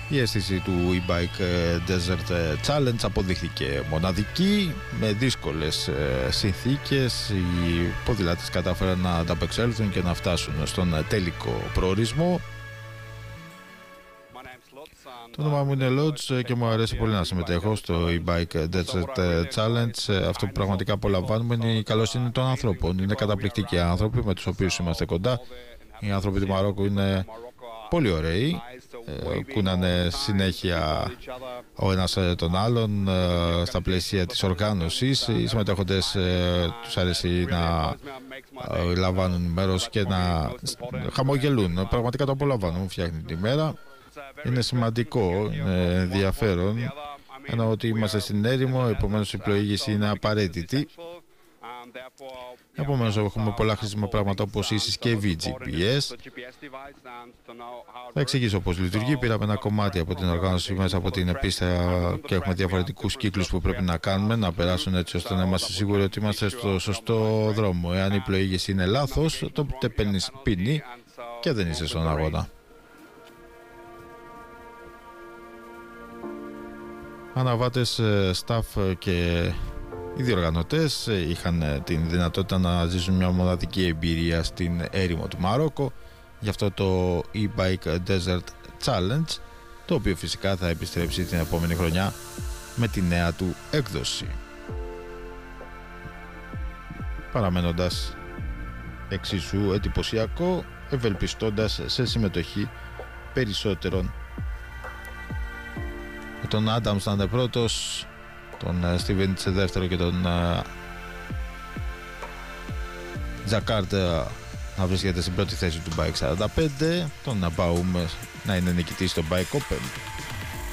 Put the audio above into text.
Η αίσθηση του e-bike Desert Challenge αποδείχθηκε μοναδική, με δύσκολες συνθήκες. Οι ποδηλάτες κατάφεραν να ανταπεξέλθουν και να φτάσουν στον τελικό προορισμό. Το όνομά μου είναι Lodge και μου αρέσει πολύ να συμμετέχω στο e-bike Desert Challenge. Αυτό που πραγματικά απολαμβάνουμε είναι η καλοσύνη των ανθρώπων. Είναι καταπληκτικοί άνθρωποι με τους οποίους είμαστε κοντά. Οι άνθρωποι του Μαρόκου είναι πολύ ωραίοι, κούνανε συνέχεια ο ένας τον άλλον στα πλαίσια της οργάνωσης. Οι συμμετέχοντες τους αρέσει να λαμβάνουν μέρος και να χαμογελούν. Πραγματικά το απολαμβάνουν, φτιάχνει τη μέρα. Είναι σημαντικό, είναι ενδιαφέρον, ενώ ότι είμαστε στην έρημο, επομένως η πλοήγηση είναι απαραίτητη. Επομένως έχουμε πολλά χρήσιμα πράγματα όπως η συσκευή GPS. Θα εξηγήσω πώς λειτουργεί. Πήραμε ένα κομμάτι από την οργάνωση μέσα από την πίστα και έχουμε διαφορετικούς κύκλους που πρέπει να κάνουμε, να περάσουν έτσι ώστε να είμαστε σίγουροι ότι είμαστε στο σωστό δρόμο. Εάν η πλοήγηση είναι λάθος, τότε παίρνεις ποινή και δεν είσαι στον αγώνα. Αναβάτες, staff και οι διοργανωτές είχαν την δυνατότητα να ζήσουν μια μοναδική εμπειρία στην έρημο του Μαρόκο, γι' αυτό το e-bike Desert Challenge, το οποίο φυσικά θα επιστρέψει την επόμενη χρονιά με τη νέα του έκδοση, παραμένοντας εξίσου εντυπωσιακό, ευελπιστώντας σε συμμετοχή περισσότερων. Με τον Άνταμς να είναι πρώτος, τον Στίβενς δεύτερο και τον Τζακάρτ να βρίσκεται στην πρώτη θέση του Bike 45, τον Ναμπάουμ να είναι νικητής στο Bike Open.